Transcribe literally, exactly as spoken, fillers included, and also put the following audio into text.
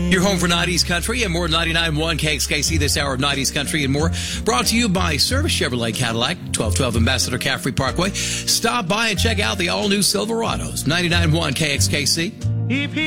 Your home for nineties country and more. Ninety-nine point one K X K C this hour of nineties country and more. Brought to you by Service Chevrolet Cadillac, twelve twelve Ambassador Caffrey Parkway. Stop by and check out the all-new Silverados. Ninety-nine point one K X K C.